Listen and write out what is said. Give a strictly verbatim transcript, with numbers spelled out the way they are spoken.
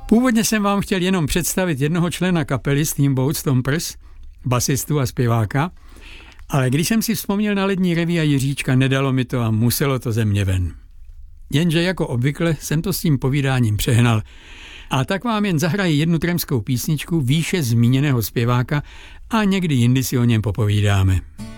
Původně jsem vám chtěl jenom představit jednoho člena kapely Steamboat Stompers, basistu a zpěváka, ale když jsem si vzpomněl na Lední reví a Jiříčka, nedalo mi to a muselo to ze mě ven. Jenže jako obvykle jsem to s tím povídáním přehnal. A tak vám jen zahraji jednu tremskou písničku výše zmíněného zpěváka a někdy jindy si o něm popovídáme.